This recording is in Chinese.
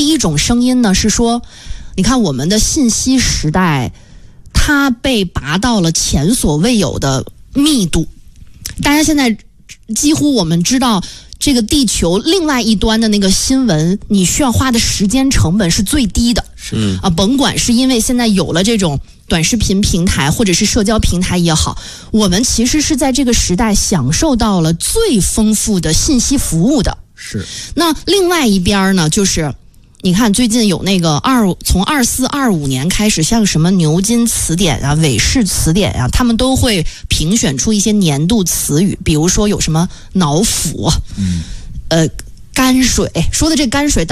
第一种声音呢是说，你看我们的信息时代，它被拔到了前所未有的密度。大家现在几乎我们知道，这个地球另外一端的那个新闻，你需要花的时间成本是最低的。 是甭管是因为现在有了这种短视频平台，或者是社交平台也好，我们其实是在这个时代享受到了最丰富的信息服务的。 是。 那另外一边呢，就是你看最近有那个从24、25年开始，像什么牛津词典啊、韦氏词典啊，他们都会评选出一些年度词语，比如说有什么脑腐，泔水，说的这泔水